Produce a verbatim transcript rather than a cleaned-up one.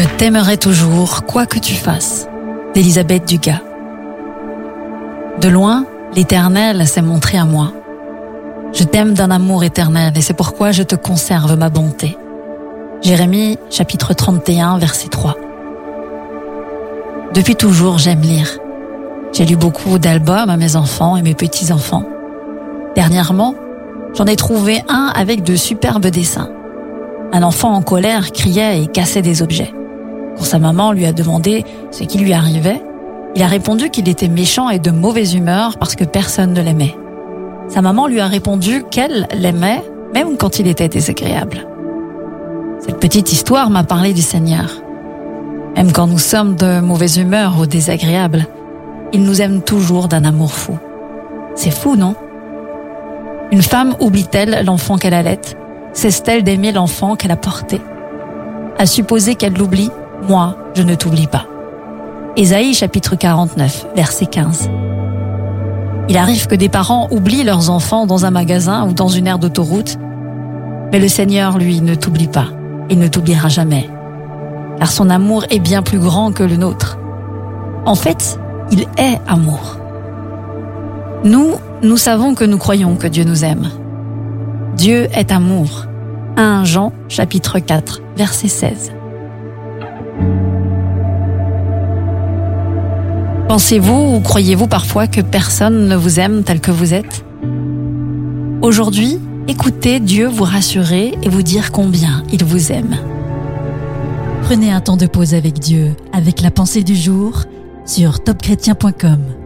t'aimerai toujours, quoi que tu fasses, d'Elisabeth Dugas. De loin, l'Éternel s'est montré à moi. Je t'aime d'un amour éternel et c'est pourquoi je te conserve ma bonté. Jérémie, chapitre trente et un, verset trois. Depuis toujours, j'aime lire. J'ai lu beaucoup d'albums à mes enfants et mes petits-enfants. Dernièrement, j'en ai trouvé un avec de superbes dessins. Un enfant en colère criait et cassait des objets. Quand sa maman lui a demandé ce qui lui arrivait, il a répondu qu'il était méchant et de mauvaise humeur parce que personne ne l'aimait. Sa maman lui a répondu qu'elle l'aimait même quand il était désagréable. Cette petite histoire m'a parlé du Seigneur. Même quand nous sommes de mauvaise humeur ou désagréables, il nous aime toujours d'un amour fou. C'est fou, non? Une femme oublie-t-elle l'enfant qu'elle allait? Cesse-t-elle d'aimer l'enfant qu'elle a porté? À supposer qu'elle l'oublie, moi, je ne t'oublie pas. Ésaïe chapitre quarante-neuf, verset quinze. Il arrive que des parents oublient leurs enfants dans un magasin ou dans une aire d'autoroute, mais le Seigneur, lui, ne t'oublie pas. Il ne t'oubliera jamais, car son amour est bien plus grand que le nôtre. En fait, il est amour. Nous, nous savons que nous croyons que Dieu nous aime. Dieu est amour. premier Jean, chapitre quatre, verset seize. Pensez-vous ou croyez-vous parfois que personne ne vous aime tel que vous êtes? Aujourd'hui, écoutez Dieu vous rassurer et vous dire combien il vous aime. Prenez un temps de pause avec Dieu, avec la pensée du jour, sur top chrétien point com.